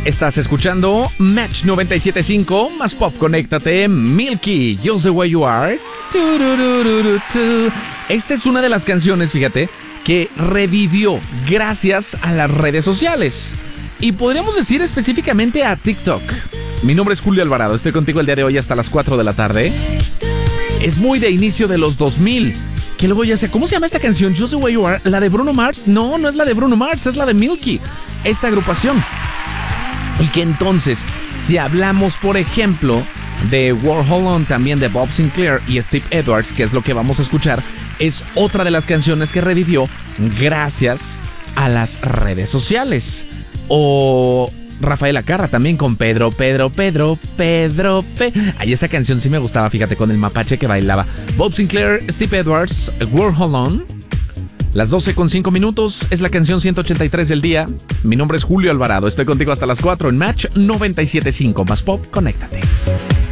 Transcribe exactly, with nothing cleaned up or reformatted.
Estás escuchando Match noventa y siete punto cinco, más pop, conéctate, Milky, Just the Way You Are. Esta es una de las canciones, fíjate, que revivió gracias a las redes sociales. Y podríamos decir específicamente a TikTok. Mi nombre es Julio Alvarado, estoy contigo el día de hoy hasta las cuatro de la tarde. Es muy de inicio de los dos mil. Que luego ya sé, ¿cómo se llama esta canción? Just the Way You Are. ¿La de Bruno Mars? No, no es la de Bruno Mars, es la de Milky, esta agrupación. Y que entonces, si hablamos, por ejemplo, de Warhol On, también de Bob Sinclair y Steve Edwards, que es lo que vamos a escuchar, es otra de las canciones que revivió gracias a las redes sociales. O Rafael Acarra también con Pedro, Pedro, Pedro, Pedro, Pe... Ay, esa canción sí me gustaba, fíjate, con el mapache que bailaba. Bob Sinclair, Steve Edwards, Warhol On. Las doce con cinco minutos, es la canción ciento ochenta y tres del día. Mi nombre es Julio Alvarado, estoy contigo hasta las cuatro en Match noventa y siete punto cinco, más pop, conéctate.